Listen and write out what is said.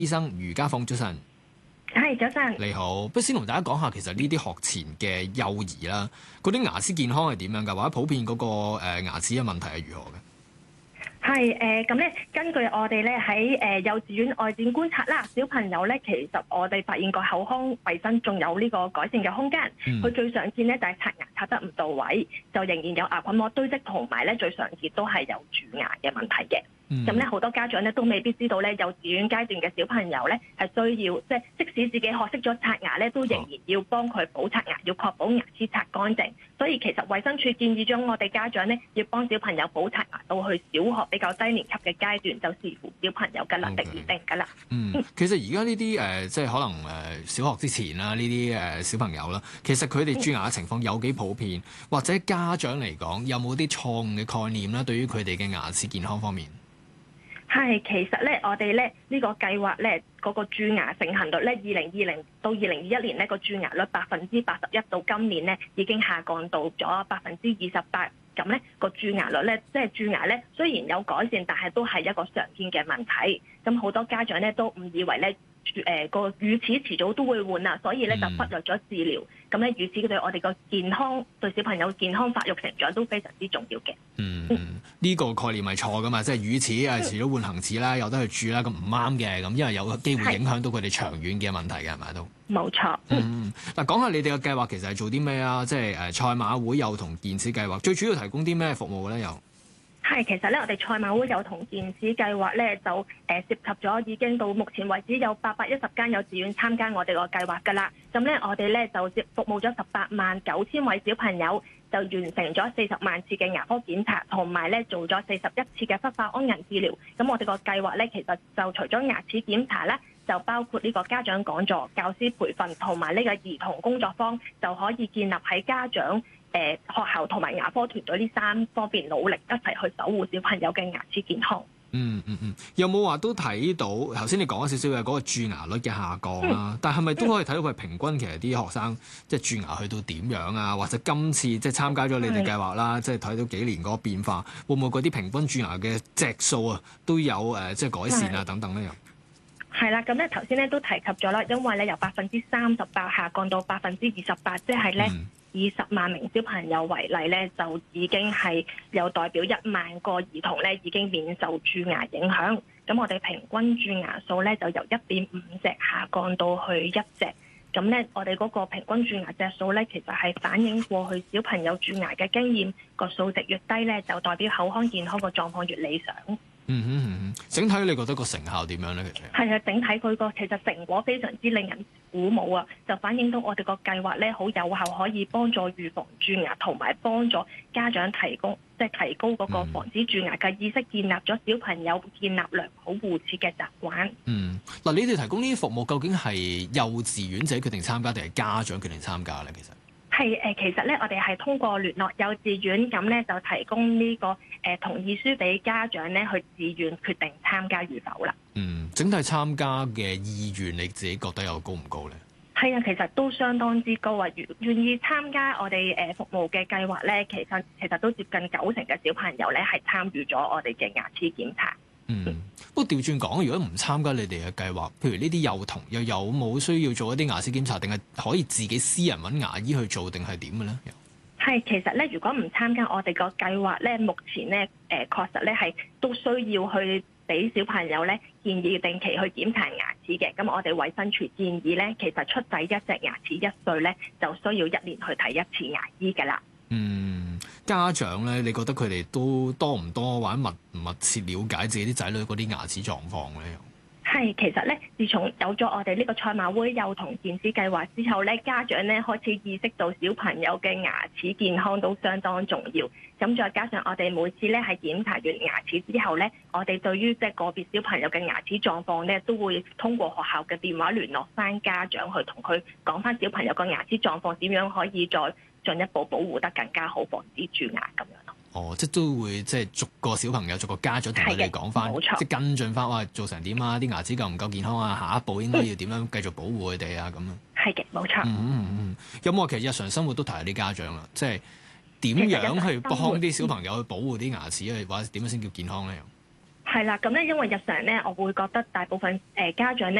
醫生余嘉鳳，早晨。 係，早晨。 你好，不如先同大家講下，其實呢啲學前嘅幼兒啦，嗰啲牙齒健康係點樣㗎？或者普遍嗰個牙齒嘅問題係如何嘅？ 係咁咧，根據我哋咧喺幼稚園外展觀察啦，小朋友咧其實我哋發現個口腔衞生仲有呢個改善嘅空間。佢最常見咧就係刷牙刷得唔到位，就仍然有牙菌膜堆積，同埋咧最常見都係有蛀牙嘅問題嘅。咁咧好多家長咧都未必知道咧，幼稚園階段嘅小朋友咧係需要即使自己學識咗刷牙咧，都仍然要幫佢補刷牙，要確保牙齒刷乾淨。所以其實衛生署建議咗我哋家長咧要幫小朋友補刷牙到去小學比較低年級嘅階段，就視乎小朋友嘅能力而定㗎啦。 其實而家呢啲即係可能小學之前啦，呢啲小朋友啦，其實佢哋蛀牙嘅情況有幾普遍，或者家長嚟講有冇啲錯誤嘅概念啦？對於佢哋嘅牙齒健康方面？ 係，其實咧，我哋咧呢個計劃咧，嗰個蛀牙盛行率咧，2020到2021年呢個蛀牙率81%，到今年咧已經下降到咗28%。咁咧個蛀牙率咧，即係蛀牙咧，雖然有改善，但係都係一個常見嘅問題。咁好多家長咧都誤以為咧，個乳齒遲早都會換啦，所以咧就忽略咗治療。咁咧乳齒對我哋個健康，對小朋友健康發育成長都非常之重要嘅。 呢個概念係錯噶嘛，即係乳齒遲早換恆齒啦，有得去蛀啦，咁唔啱嘅，咁因為有機會影響到佢哋長遠嘅問題嘅，係咪都？ 冇錯。 嗱，講下你哋嘅計劃其實係做啲咩啊？即係賽馬會幼童健齒計劃，最主要提供啲咩服務咧？又係，其實咧，我哋賽馬會幼童健齒計劃咧，就涉及咗已經到目前為止有810間幼稚園參加我哋個計劃㗎啦。咁咧，我哋咧就服務咗189000位小朋友，就完成咗40萬次嘅牙科檢查，同埋咧做咗41次嘅氟化安銀治療。咁我哋個計劃咧，其實就除咗牙齒檢查咧，就包括呢個家長講座、教師培訓同埋呢個兒童工作坊，就可以建立喺家長、學校同埋牙科團隊呢3方面努力一齊去守護小朋友嘅牙齒健康。 有冇話都睇到頭先你講咗少少嘅嗰個蛀牙率嘅下降啦？但係咪都可以睇到佢平均其實啲學生即係蛀牙去到點樣啊？或者今次即係參加咗你哋計劃啦，即係睇到幾年嗰個變化，會唔會嗰啲平均蛀牙嘅隻數啊都有即係改善啊等等咧？又係啦，咁咧頭先咧都提及咗啦，因為咧由38%下降到28%，即係咧以10萬名小朋友為例咧，就已經係有代表1萬個兒童咧已經免受蛀牙影響。咁我哋平均蛀牙數咧就由1.5隻下降到去1隻。咁咧我哋嗰個平均蛀牙隻數咧，其實係反映過去小朋友蛀牙嘅經驗，個數值越低咧，就代表口腔健康個狀況越理想。 整體你覺得個成效點樣咧？其實係啊，整體佢個其實成果非常之令人鼓舞啊！就反映到我哋個計劃咧，好有效可以幫助預防蛀牙，同埋幫助家長提高嗰個防止蛀牙嘅意識，建立咗小朋友建立良好護齒嘅習慣。 嗱，你哋提供呢啲服務，究竟係幼稚園仔決定參加，定係家長決定參加咧？其實係其實咧，我哋係通過聯絡幼稚園，咁咧就提供呢個同意書俾家長咧去自願決定參加與否啦。 整體參加嘅意願，你自己覺得有高唔高咧？ 係啊，其實都相當之高啊！願意參加我哋服務嘅計劃咧，其實都接近90%嘅小朋友咧係參與咗我哋嘅牙齒檢查。 不過調轉講，如果唔參加你哋嘅計劃，譬如呢啲幼童又有冇需要做一啲牙齒檢查，定係可以自己私人揾牙醫去做，定係點嘅咧？ 係，其實咧，如果唔參加我哋個計劃咧，目前咧確實咧係都需要去俾小朋友咧建議定期去檢查牙齒嘅。咁我哋衛生署建議咧，其實出世一隻牙齒1歲咧就需要1年去睇1次牙醫㗎啦。 家長咧，你覺得佢哋都多唔多或者密切了解自己啲仔女嗰啲牙齒狀況咧？ 係，其實咧，自從有咗我哋呢個賽馬會幼童健齒計劃之後咧，家長咧開始意識到小朋友嘅牙齒健康都相當重要。咁再加上我哋每次咧係檢查完牙齒之後咧，我哋對於即係個別小朋友嘅牙齒狀況咧，都會通過學校嘅電話聯絡翻家長，去同佢講翻小朋友個牙齒狀況點樣可以再進一步保護得更加好，防止蛀牙咁樣咯。 即係都會即係逐個小朋友、逐個家長同佢哋講翻，即係跟進翻，哇，做成點啊？啲牙齒夠唔夠健康啊？下一步應該要點樣繼續保護佢哋啊？咁樣係嘅，冇錯。 有冇話其實日常生活都提下啲家長啦，即係點樣去幫啲小朋友去保護啲牙齒啊？或者點樣先叫健康咧？ 係啦，咁咧因為日常咧，我會覺得大部分家長咧